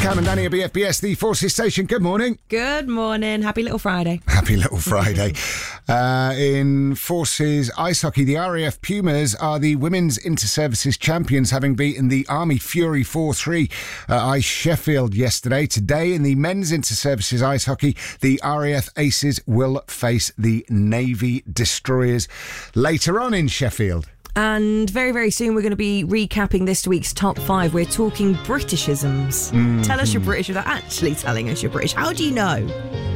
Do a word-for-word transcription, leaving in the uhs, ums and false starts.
Cam and Danny at B F B S, the Forces Station. Good morning. Good morning. Happy little Friday. Happy little Friday. uh, in Forces Ice Hockey, the R A F Pumas are the women's inter-services champions, having beaten the Army Fury four three at Ice Sheffield yesterday. Today, in the men's inter-services Ice Hockey, the R A F Aces will face the Navy Destroyers later on in Sheffield. And very, very soon we're going to be recapping this week's top five. We're talking Britishisms. Mm-hmm. Tell us you're British without actually telling us you're British. How do you know?